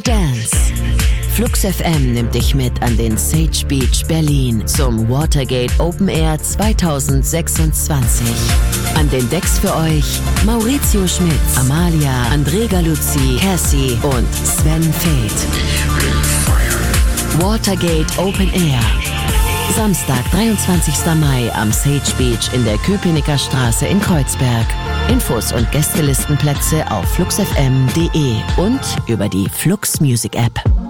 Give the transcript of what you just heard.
Dance. Flux FM nimmt dich mit an den Sage Beach Berlin zum Watergate Open Air 2026. An den Decks für euch Maurizio Schmitz, Amalia, André Galuzzi, Cassie und Sven Feth. Watergate Open Air. Samstag, 23. Mai am Sage Beach in der Köpenicker Straße in Kreuzberg. Infos und Gästelistenplätze auf fluxfm.de und über die Flux Music App.